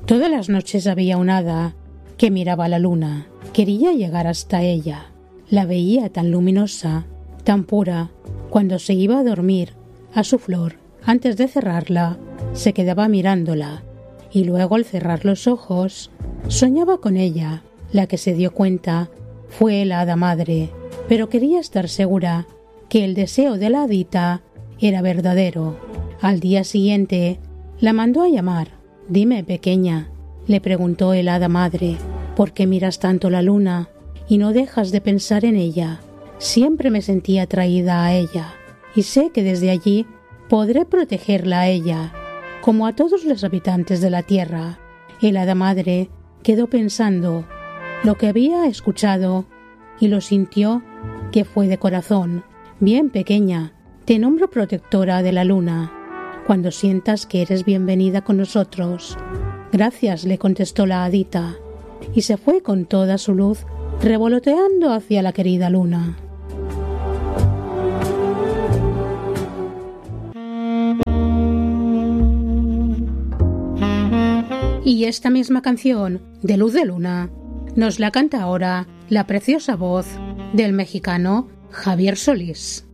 Todas las noches había un hada que miraba la luna. Quería llegar hasta ella. La veía tan luminosa, tan pura. Cuando se iba a dormir, a su flor, antes de cerrarla, se quedaba mirándola. Y luego, al cerrar los ojos, soñaba con ella. La que se dio cuenta fue la hada madre, pero quería estar segura que el deseo de la hadita era verdadero. Al día siguiente, la mandó a llamar. «Dime, pequeña», le preguntó el hada madre, «¿por qué miras tanto la luna y no dejas de pensar en ella? Siempre me sentí atraída a ella y sé que desde allí podré protegerla a ella, como a todos los habitantes de la tierra». El hada madre quedó pensando lo que había escuchado y lo sintió que fue de corazón. «Bien, pequeña, te nombro protectora de la luna, cuando sientas que eres bienvenida con nosotros». «Gracias», le contestó la hadita, y se fue con toda su luz revoloteando hacia la querida luna. Y esta misma canción de Luz de Luna nos la canta ahora la preciosa voz del mexicano Javier Solís.